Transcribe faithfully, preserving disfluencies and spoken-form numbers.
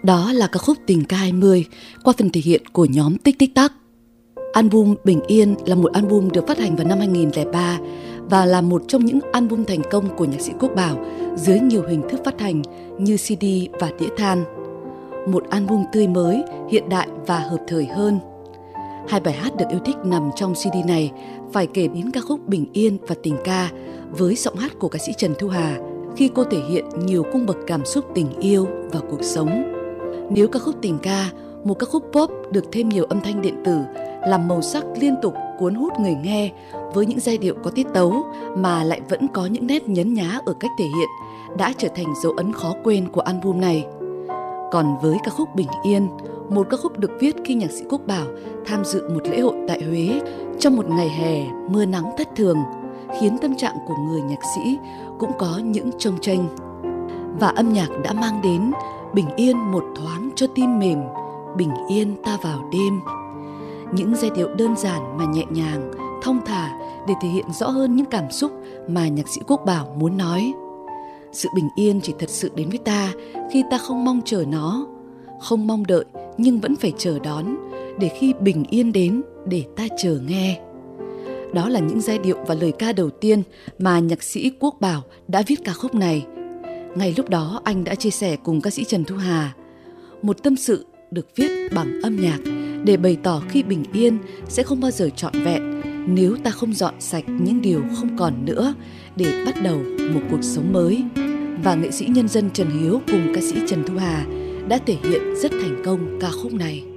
Đó là ca khúc Tình ca hai mươi qua phần thể hiện của nhóm Tích Tích Tắc. Album Bình Yên là một album được phát hành vào năm hai nghìn không trăm lẻ ba và là một trong những album thành công của nhạc sĩ Quốc Bảo dưới nhiều hình thức phát hành như xê đê và đĩa than. Một album tươi mới, hiện đại và hợp thời hơn. Hai bài hát được yêu thích nằm trong xê đê này phải kể đến ca khúc Bình Yên và Tình ca với giọng hát của ca sĩ Trần Thu Hà khi cô thể hiện nhiều cung bậc cảm xúc tình yêu và cuộc sống. Nếu ca khúc Tình ca, một ca khúc pop được thêm nhiều âm thanh điện tử, làm màu sắc liên tục cuốn hút người nghe với những giai điệu có tiết tấu mà lại vẫn có những nét nhấn nhá ở cách thể hiện, đã trở thành dấu ấn khó quên của album này. Còn với ca khúc Bình Yên, một ca khúc được viết khi nhạc sĩ Quốc Bảo tham dự một lễ hội tại Huế trong một ngày hè mưa nắng thất thường, khiến tâm trạng của người nhạc sĩ cũng có những chông chênh. Và âm nhạc đã mang đến bình yên một thoáng cho tim mềm, bình yên ta vào đêm. Những giai điệu đơn giản mà nhẹ nhàng, thong thả để thể hiện rõ hơn những cảm xúc mà nhạc sĩ Quốc Bảo muốn nói. Sự bình yên chỉ thật sự đến với ta khi ta không mong chờ nó, không mong đợi nhưng vẫn phải chờ đón, để khi bình yên đến để ta chờ nghe. Đó là những giai điệu và lời ca đầu tiên mà nhạc sĩ Quốc Bảo đã viết ca khúc này. Ngay lúc đó anh đã chia sẻ cùng ca sĩ Trần Thu Hà một tâm sự được viết bằng âm nhạc để bày tỏ khi bình yên sẽ không bao giờ trọn vẹn nếu ta không dọn sạch những điều không còn nữa để bắt đầu một cuộc sống mới. Và nghệ sĩ nhân dân Trần Hiếu cùng ca sĩ Trần Thu Hà đã thể hiện rất thành công ca khúc này.